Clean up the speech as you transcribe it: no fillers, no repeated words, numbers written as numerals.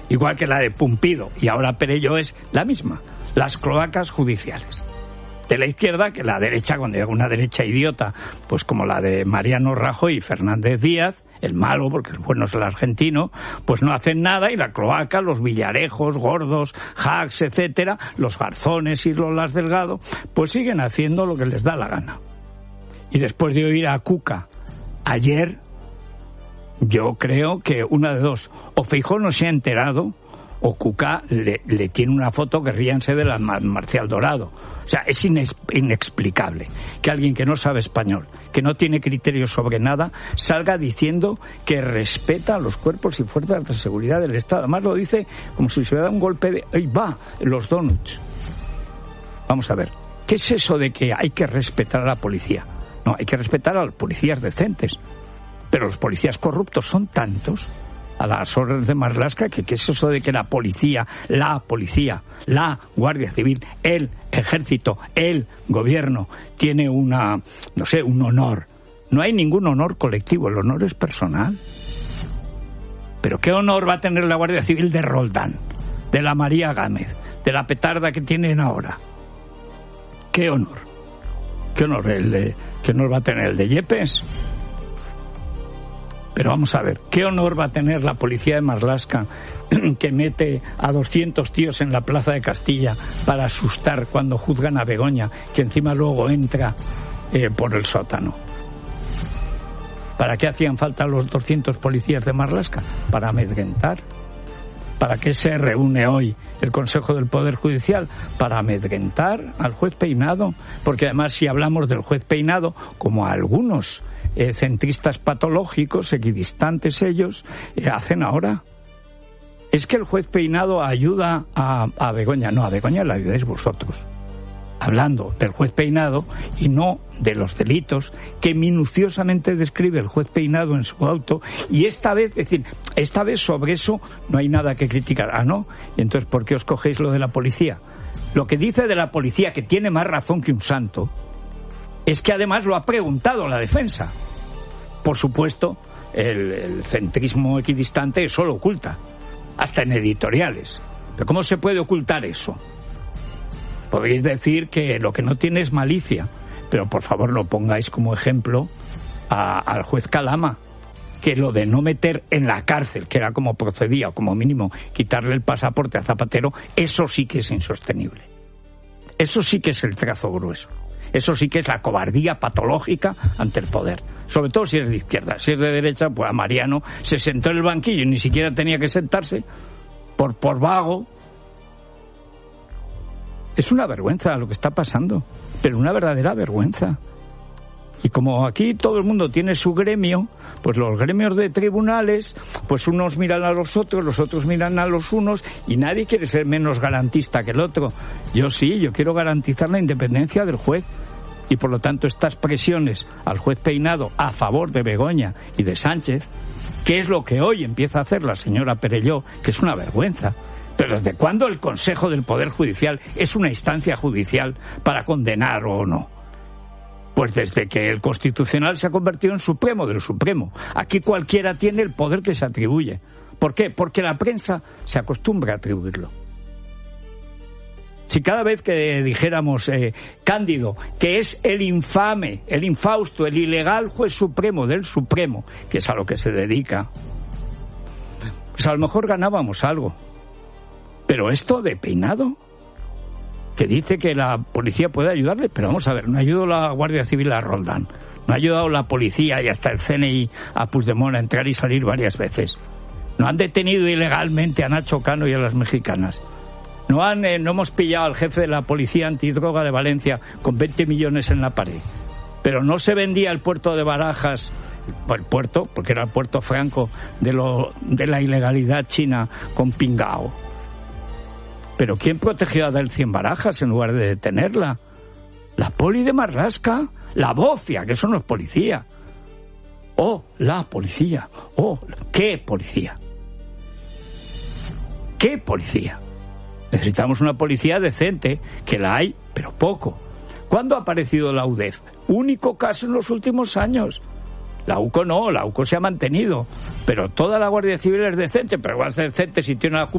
igual que la de Pumpido y ahora Perelló, es la misma, las cloacas judiciales. De la izquierda, que la derecha, cuando llega una derecha idiota, pues como la de Mariano Rajoy y Fernández Díaz, el malo, porque el bueno es el argentino, pues no hacen nada, y la cloaca, los Villarejos, Gordos, Hacks, etcétera, los Garzones y Lolas Delgado, pues siguen haciendo lo que les da la gana. Y después de oír a Cuca ayer, yo creo que una de dos, o Feijóo no se ha enterado, o Cuca le tiene una foto que ríanse de la Marcial Dorado. O sea, es inexplicable que alguien que no sabe español, que no tiene criterios sobre nada, salga diciendo que respeta a los cuerpos y fuerzas de seguridad del Estado. Además lo dice como si se le da un golpe de ¡ay, va! Los donuts. Vamos a ver, ¿qué es eso de que hay que respetar a la policía? No, hay que respetar a los policías decentes. Pero los policías corruptos son tantos, a las órdenes de Marlaska, que ¿qué es eso de que la policía, la Guardia Civil, el Ejército, el Gobierno tiene un honor? No hay ningún honor colectivo, el honor es personal. Pero ¿qué honor va a tener la Guardia Civil de Roldán, de la María Gámez, de la petarda que tienen ahora? ¿Qué honor? ¿Qué honor? ¿Qué honor va a tener el de Yepes? Pero vamos a ver, ¿qué honor va a tener la policía de Marlaska que mete a 200 tíos en la Plaza de Castilla para asustar cuando juzgan a Begoña, que encima luego entra por el sótano? ¿Para qué hacían falta los 200 policías de Marlaska? Para amedrentar. ¿Para qué se reúne hoy el Consejo del Poder Judicial? Para amedrentar al juez Peinado. Porque además, si hablamos del juez Peinado, como algunos centristas patológicos, equidistantes ellos, hacen ahora, es que el juez Peinado ayuda a Begoña. No, a Begoña la ayudáis vosotros, hablando del juez Peinado y no de los delitos que minuciosamente describe el juez Peinado en su auto. Y esta vez sobre eso no hay nada que criticar. Ah, ¿no? Y entonces, ¿por qué os cogéis lo de la policía? Lo que dice de la policía, que tiene más razón que un santo, es que además lo ha preguntado la defensa. Por supuesto, el centrismo equidistante eso lo oculta, hasta en editoriales. ¿Pero cómo se puede ocultar eso? Podéis decir que lo que no tiene es malicia, pero por favor no pongáis como ejemplo al juez Calama, que lo de no meter en la cárcel, que era como procedía, o como mínimo quitarle el pasaporte a Zapatero, eso sí que es insostenible. Eso sí que es el trazo grueso. Eso sí que es la cobardía patológica ante el poder. Sobre todo si es de izquierda. Si es de derecha, pues a Mariano se sentó en el banquillo y ni siquiera tenía que sentarse por vago. Es una vergüenza lo que está pasando, pero una verdadera vergüenza. Y como aquí todo el mundo tiene su gremio, pues los gremios de tribunales, pues unos miran a los otros miran a los unos, y nadie quiere ser menos garantista que el otro. Yo sí, yo quiero garantizar la independencia del juez. Y por lo tanto estas presiones al juez Peinado a favor de Begoña y de Sánchez, que es lo que hoy empieza a hacer la señora Perelló, que es una vergüenza. Pero ¿desde cuándo el Consejo del Poder Judicial es una instancia judicial para condenar o no? Pues desde que el Constitucional se ha convertido en Supremo del Supremo. Aquí cualquiera tiene el poder que se atribuye. ¿Por qué? Porque la prensa se acostumbra a atribuirlo. Si cada vez que dijéramos Cándido, que es el infame, el infausto, el ilegal juez supremo del Supremo, que es a lo que se dedica, pues a lo mejor ganábamos algo. Pero esto de Peinado, que dice que la policía puede ayudarle, pero vamos a ver, no ayudó la Guardia Civil a Roldán, no ha ayudado la policía y hasta el CNI a Puigdemont a entrar y salir varias veces. No han detenido ilegalmente a Nacho Cano y a las mexicanas. No hemos pillado al jefe de la policía antidroga de Valencia con 20 millones en la pared. Pero no se vendía el puerto de Barajas, el puerto, porque era el puerto franco de la ilegalidad china, con Pingao. Pero ¿quién protegió a Delcy en Barajas en lugar de detenerla? La poli de Marlaska, la bofia, que eso no es policía. Oh, la policía. Oh, ¿qué policía? ¿Qué policía? Necesitamos una policía decente, que la hay, pero poco. ¿Cuándo ha aparecido la UDEF? Único caso en los últimos años. La UCO no, la UCO se ha mantenido. Pero toda la Guardia Civil es decente, pero va a ser decente si tiene una